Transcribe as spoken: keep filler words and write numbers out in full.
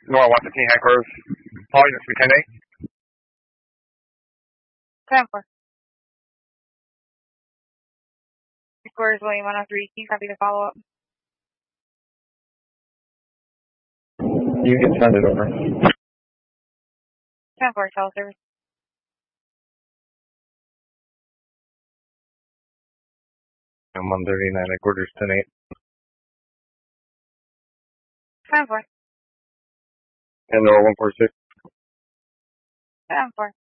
Nora one fifteen headquarters. Paul, units ten eight. ten four. Headquarters William one oh three. Can you copy the follow up? You can send it over. ten four, cell service. I'm one thirty-nine headquarters ten eight. ten four. And Nora one four six. ten four.